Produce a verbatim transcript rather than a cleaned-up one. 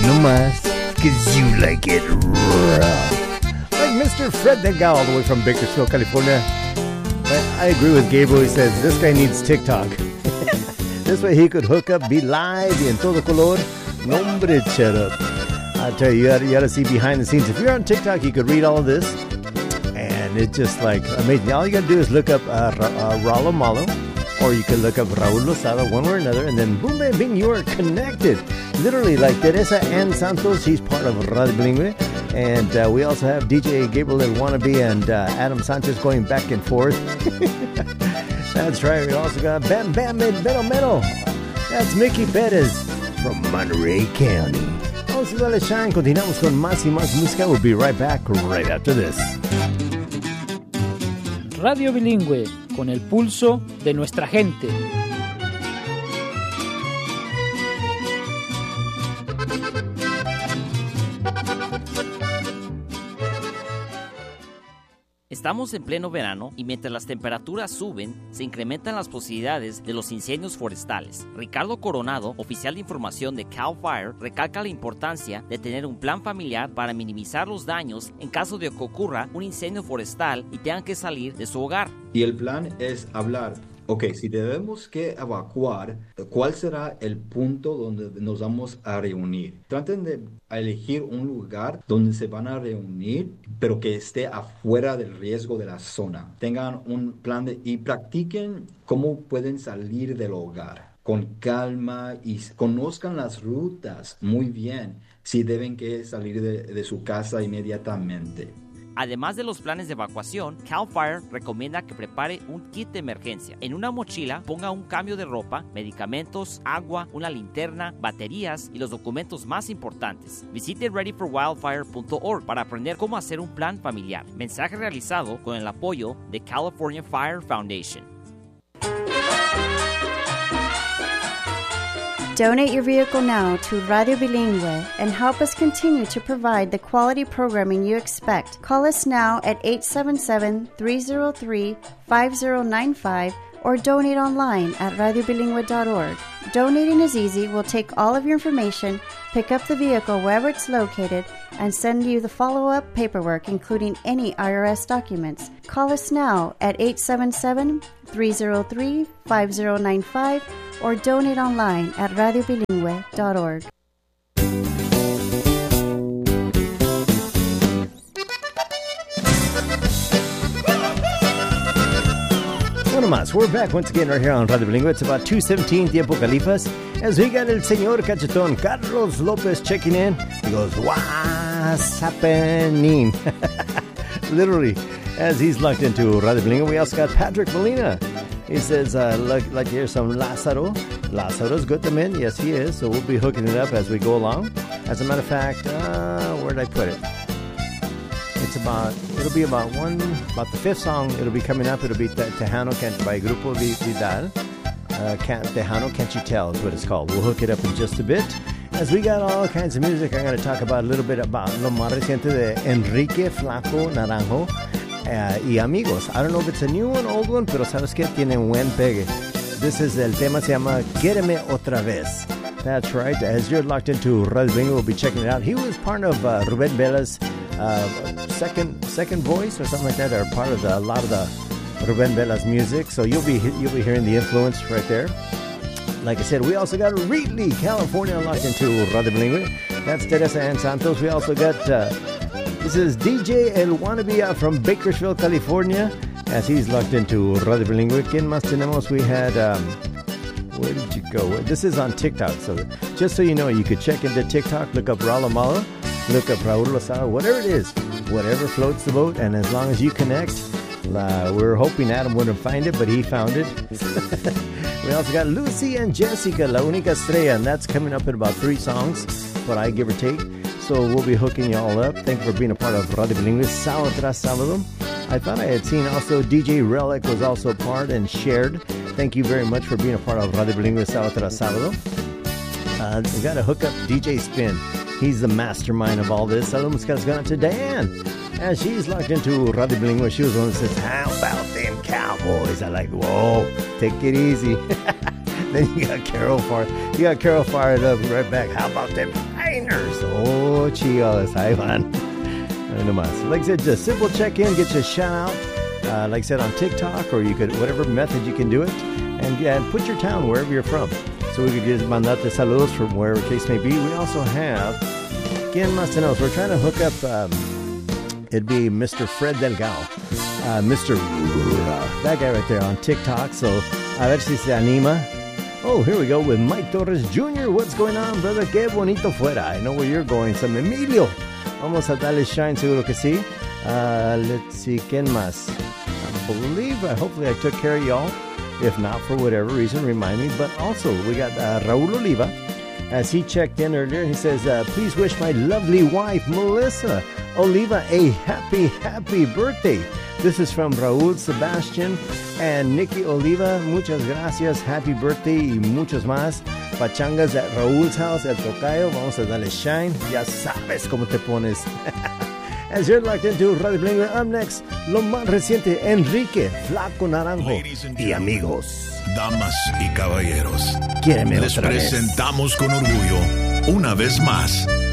nomás, cause you like it rough. Like Mister Fred Delgado, all the way from Bakersfield, California. But I agree with Gabriel. He says this guy needs TikTok. This way he could hook up, be live y en todo color. Nombre, shut up. I tell you, you gotta, you gotta see behind the scenes. If you're on TikTok, you could read all of this. And it's just like amazing. All you gotta do is look up uh, Ra- uh, Ralo Malo. Or you can look up Raul Lozada, one or another, and then boom, bam, bing, you are connected. Literally, like Teresa Ann Santos, she's part of Radio Bilingüe. And uh, we also have D J Gabriel El Wannabe and uh, Adam Sanchez going back and forth. That's right. We also got Bam Bam and Metal Metal. That's Mickey Perez from Monterey County. Vamos a darle shine. Continuamos con más y más música. We'll be right back right after this. Radio Bilingüe, con el pulso de nuestra gente. Estamos en pleno verano y mientras las temperaturas suben, se incrementan las posibilidades de los incendios forestales. Ricardo Coronado, oficial de información de CAL FIRE, recalca la importancia de tener un plan familiar para minimizar los daños en caso de que ocurra un incendio forestal y tengan que salir de su hogar. Y el plan es hablar. Ok, si debemos que evacuar, ¿cuál será el punto donde nos vamos a reunir? Traten de elegir un lugar donde se van a reunir, pero que esté afuera del riesgo de la zona. Tengan un plan de, y practiquen cómo pueden salir del hogar con calma y conozcan las rutas muy bien si deben que salir de, de su casa inmediatamente. Además de los planes de evacuación, CAL FIRE recomienda que prepare un kit de emergencia. En una mochila ponga un cambio de ropa, medicamentos, agua, una linterna, baterías y los documentos más importantes. Visite ready for wildfire punto org para aprender cómo hacer un plan familiar. Mensaje realizado con el apoyo de California Fire Foundation. Donate your vehicle now to Radio Bilingüe and help us continue to provide the quality programming you expect. Call us now at eight seven seven, three zero three, five zero nine five or donate online at radio bilingüe dot org. Donating is easy. We'll take all of your information, pick up the vehicle wherever it's located, and send you the follow-up paperwork, including any I R S documents. Call us now at eight seven seven, three zero three, five zero nine five or donate online at radio bilingüe dot org. Bueno más, we're back once again right here on Radio Bilingüe. It's about two seventeen Tiempo Califas. As we got el señor cachetón Carlos Lopez checking in. He goes, what's happening? Literally, as he's locked into Radio Bilingüe. We also got Patrick Molina. He says, uh, like, like here's some Lázaro. Lázaro's good to men. Yes, he is. So we'll be hooking it up as we go along. As a matter of fact, uh, where did I put it? It's about, it'll be about one, about the fifth song. It'll be coming up. It'll be Tejano Can't, by Grupo Vidal. Uh, can't, Tejano Can't You Tell is what it's called. We'll hook it up in just a bit. As we got all kinds of music, I'm going to talk about a little bit about lo más reciente de Enrique Flaco Naranjo. Uh, y Amigos. I don't know if it's a new one, old one, pero sabes que tiene un buen pegue. This is el tema se llama Quiereme Otra Vez. That's right. As you're locked into Radio Bilingüe, we'll be checking it out. He was part of uh, Rubén Vela's uh, second second voice or something like that, or part of the, a lot of the Rubén Vela's music. So you'll be you'll be hearing the influence right there. Like I said, we also got Reedley, California, locked into Radio Bilingüe. That's Teresa Ann Santos. We also got. Uh, This is D J El Wannabe from Bakersfield, California, as he's locked into Radio Bilingüe. ¿Quién más tenemos? We had, um, where did you go? This is on TikTok, so just so you know, you could check into TikTok, look up Ralo Malo, look up Raul Lozada, whatever it is, whatever floats the boat, and as long as you connect, uh, we were hoping Adam wouldn't find it, but he found it. We also got Lucy and Jessica, La Única Estrella, and that's coming up in about three songs, what I give or take. So we'll be hooking you all up. Thank you for being a part of Radio Bilingüe, sábado tras sábado. I thought I had seen also D J Relic was also part and shared. Thank you very much for being a part of Radio Bilingüe, sábado tras sábado. Uh, we got to hook up D J Spin. He's the mastermind of all this. Saludos musicales going to Diane. As she's locked into Radio Bilingüe, she was the one that says, how about them Cowboys? I like, whoa, take it easy. Then you got Carol fired. You got Carol fired up right back. How about them Shiners. Oh, chicos, ahí van. Ahí nomás. Like I said, just simple check-in, get you a shout-out. Uh, like I said, on TikTok, or you could, whatever method you can do it. And yeah, put your town wherever you're from. So we could just mandate saludos from wherever the case may be. We also have, ¿quién más tenemos? We're trying to hook up, um, it'd be Mister Fred Delgado. Uh, Mister That guy right there on TikTok. So, a ver si se anima. Oh, here we go with Mike Torres Junior What's going on, brother? Qué bonito fuera. I know where you're going. San Emilio. Vamos a darle shine, seguro que sí. Uh, let's see, ¿quién más? I believe, uh, hopefully I took care of y'all. If not, for whatever reason, remind me. But also, we got uh, Raul Oliva. As he checked in earlier, he says, uh, please wish my lovely wife, Melissa Oliva, a happy, happy birthday. This is from Raul Sebastian and Nikki Oliva. Muchas gracias. Happy birthday y muchos más. Pachangas at Raul's house at Tocayo. Vamos a darle shine. Ya sabes cómo te pones. As you're locked into Radio Bilingüe, up next, lo más reciente, Enrique Flaco Naranjo y amigos. Damas y caballeros, Quiéreme les otra vez. presentamos con orgullo, una vez más,